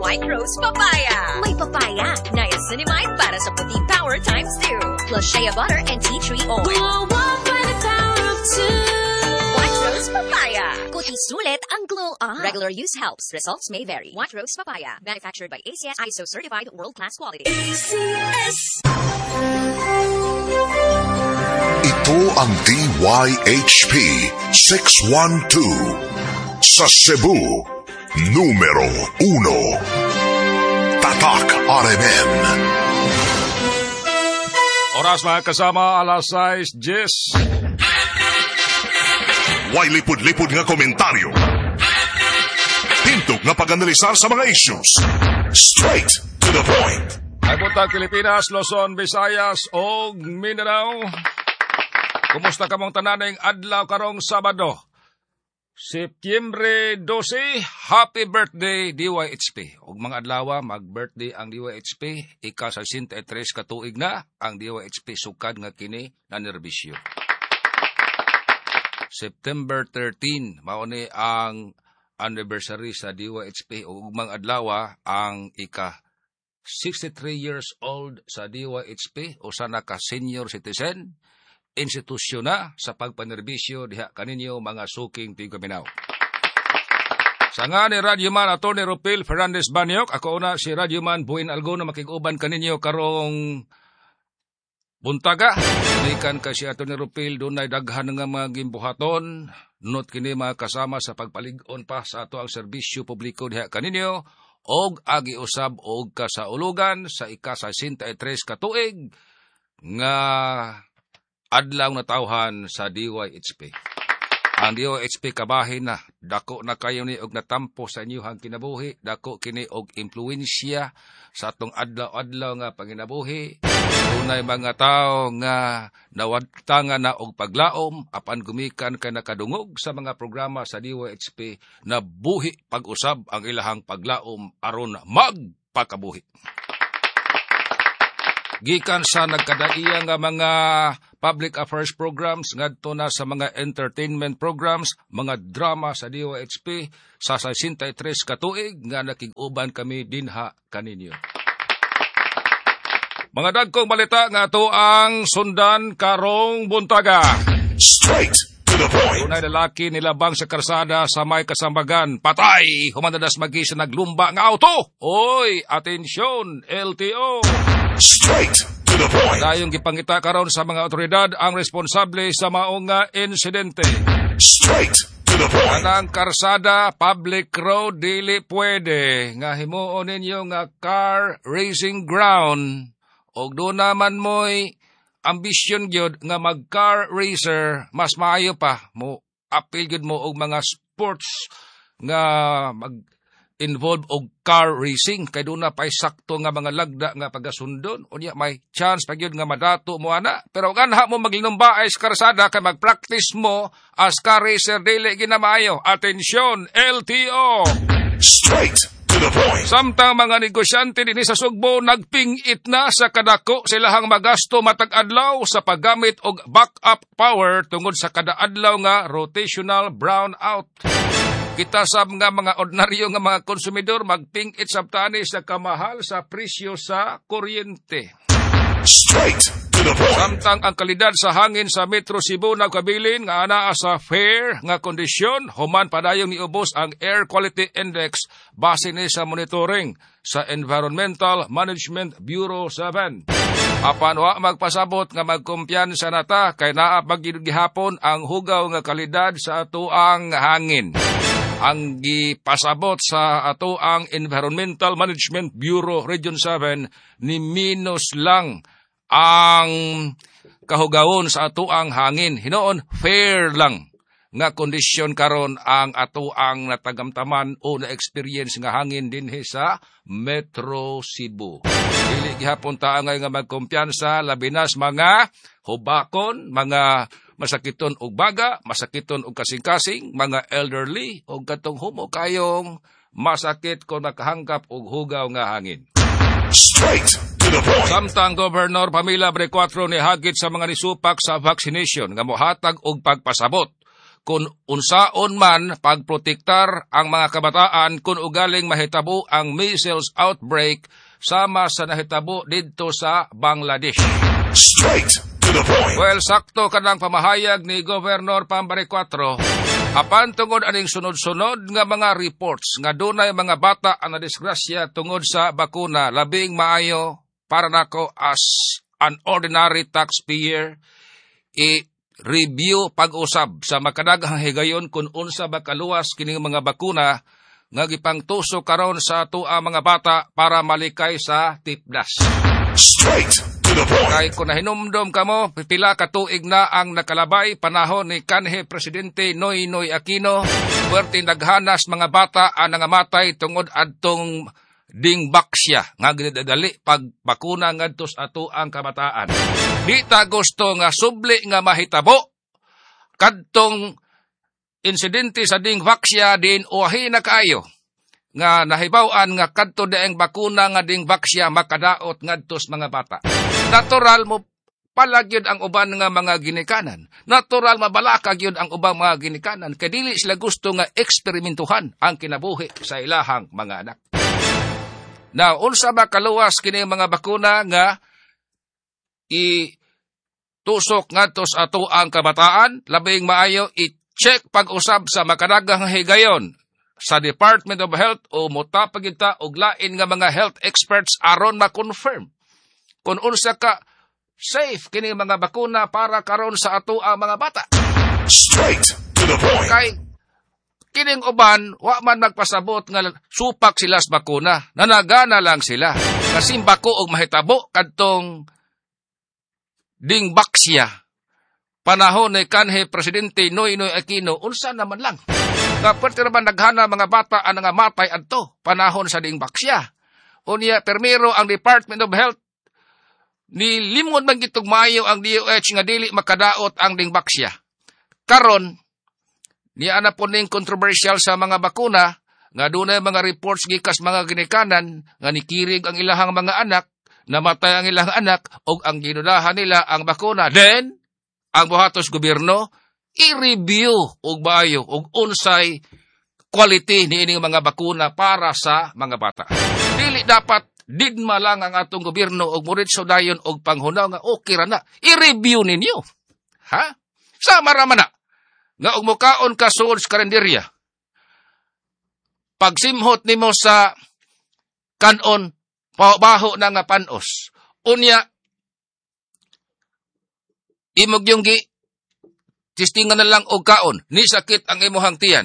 White Rose Papaya. May papaya, niacinamide para sa puti power times 2. Plus shea butter and tea tree oil. Glow up by the power of 2. White Rose Papaya. Kuti sulit ang glow up. Regular use helps. Results may vary. White Rose Papaya. Manufactured by ACS ISO certified world-class quality. ACS. Ito ang DYHP 612 sa Cebu, numero 1. Tatak RMN. Oras mga kasama, alas 6:10. Way lipod-lipod nga komentaryo. Hintok nga pag-analisar sa mga issues. Straight to the point. Ay buntag Pilipinas, Luzon, Visayas o Mindanao. Kumusta ka mong tananing adlaw karong Sabado? Setyembre 12, happy birthday DYHP. Og mga adlaw mag-birthday ang DYHP, ika-63 katuig na ang DYHP sukad nga kini na nerbisyo. September 13, mauni ang anniversary sa DYHP ug mga adlaw ang ika-63 years old sa DYHP o sana ka senior citizen. Institusyon na sa pagpanerbisyo diha kaninyo mga suking tigkaminaw. Sa nga ni Radyoman Atty. Ropil Fernandez Banyok, ako una si Radyoman Buin Algo na makig-uban kaninyo karong buntaga. Ikan ka si Atty. Ropil doon ay daghan nga mga gimbuhaton. Not kini mga kasama sa pagpalig-on pa sa ato ang serbisyo publiko diha kaninyo og agi usab og kasaulugan sa ika-63 katuig nga adlaw na tawhan sa DYHP. Ang DYHP kabahin na, dako na kayo ni og natampo sa inyong kinabuhi, dako kini og impluensya sa atong adlaw-adlaw nga panginabuhi. Unay mga tao nga nawadtangan na og paglaom, apan gumikan kay nakadungog sa mga programa sa DYHP na buhi pag-usab ang ilahang paglaom aron magpakabuhi. Gikan sa nagkadaiya nga mga public affairs programs ngadto na sa mga entertainment programs, mga drama sa DYHP sa 63 katuig nga nakig-uban kami dinha kaninyo. Mga dagkong balita nga ato ang sundan karong buntaga. Straight to the point. Unay lalaki nilabang sa karsada sa may kasambagan. Patay! Humanadas magi sa naglumba nga auto. Oy, atensyon, LTO. Straight to the point. Dayong gipangita karon sa mga otoridad ang responsable sa maong nga insidente. Straight to the point. Anang karsada, public road, dili pwede. Nga himuon ninyo nga car racing ground. Og doon naman mo'y ambisyon gyud nga mag-car racer, mas maayo pa mo apil gyud mo og mga sports nga mag-involve og car racing kay doon na pay sakto nga mga lagda nga pagasundon unya may chance pa gyud nga madato mo ana. Pero ganha mo maglinumba ay karsada kay mag-practice mo as car racer dili ginamaayo. Atensyon, LTO. Straight to the point. Samtang mga negosyante dinhi sa Sugbo nagpingit na sa kadako silahang magasto matag adlaw sa paggamit og backup power tungod sa kada adlaw nga rotational brownout. Kita sab nga mga ordinaryo nga mga konsumidor magpingit sabtani sa kamahal sa presyo sa kuryente. Straight to the point. Samtang ang kalidad sa hangin sa Metro Cebu nagkabilin nga anaa sa fair nga kondisyon, human padayong niubos ang Air Quality Index base ni sa monitoring sa Environmental Management Bureau 7. Apan wa magpasabot nga magkumpiyansa nata kay naa paggihapon ang hugaw nga kalidad sa atoang hangin. Ang gipasabot sa ato ang Environmental Management Bureau Region 7 ni minus lang ang kahugawon sa ato ang hangin. Hinoon, fair lang nga kondisyon karon ang ato ang natagamtaman o na-experience nga hangin dinhi sa Metro Cebu. Dili gihapon ta nga magkumpiyansa labinas mga hubakon, mga masakiton og baga, masakiton og kasing-kasing, mga elderly, og katong humo kayong masakit kung nakahangkap og hugaw nga hangin. Straight to the point. Samtang Governor Pamela Brecuatro ni hagit sa mga nisupak sa vaccination nga mohatag og pagpasabot kung unsaon man pagprotektar ang mga kabataan kung ugaling mahitabo ang measles outbreak sama sa nahitabo didto sa Bangladesh. Straight to the point. Well, sakto kanang pamahayag ni Governor Pambari 4, apan tungod aning sunod-sunod nga mga reports nga dunay mga bata ang nadisgrasya tungod sa bakuna, labing maayo para nako as an ordinary taxpayer i-review pag-usab sa makadaghang higayon kung unsa ba kaluwas kining mga bakuna nga gipangtusok karon sa ato ang mga bata para malikay sa tipdas. Straight to the point. Kay kung nahinumdom kamo, pila ka tuig na ang nakalabay panahon ni kanhi Presidente Noynoy Aquino, puwerte naghanas mga bata ang nangamatay tungod adtong dingbaksya nga ginadali pagbakuna ngadto sa ato ang kabataan. Di ta gusto nga subli nga mahitabo kadtong insidente sa dingbaksya din uwahi na kaayo nga nahibaw-an nga kadto daeng bakuna nga dingbaksya makadaot ngadto sa mga bata. Natural mo palagyod ang uban nga mga ginikanan. Natural mabalaka gyud ang ubang mga ginikanan kay dili sila gusto nga eksperimentuhan ang kinabuhi sa ilahang mga anak. Now, unsa ba kaluwas kini mga bakuna nga tusok ngadto sa ato ang kabataan? Labing maayo i-check pag-usab sa makadaghang higayon sa Department of Health o motapag kita og lain nga mga health experts aron ma-confirm kung unsa ka safe kini mga bakuna para karon sa ato ang mga bata. Straight to the point. Kay kining uban wa man magpasabot nga supak sila sa bakuna, nanagana lang sila kasi bako og mahitabo kadtong dingbaksya panahon ni kanhi Presidente Noynoy Aquino. Unsa naman lang nga pwerte naman naghana mga bata ang nga matay adto panahon sa dingbaksya. Unya permiro ang Department of Health ni limon man gitog maayo ang DOH nga dili makadaot ang dingbaksya. Karon niya na po ning controversial sa mga bakuna nga dunay mga reports gikas mga ginikanan nga nikirig ang ilahang mga anak, namatay ang ilahang anak og ang ginudahan nila ang bakuna. Then ang buhatos gobyerno i-review og maayo og unsay quality niining mga bakuna para sa mga bata. Dili dapat digma lang ang atong gobyerno og muritso dayon og panghunaw nga okay ra na. I-review ninyo. Ha? Sama ra man na nga og mukaon ka suod sa kalendarya. Pagsimhot nimo sa kanon, baho na nga panos. Unya, imog yung testingan na lang og kaon, ni sakit ang imuhang tiyan.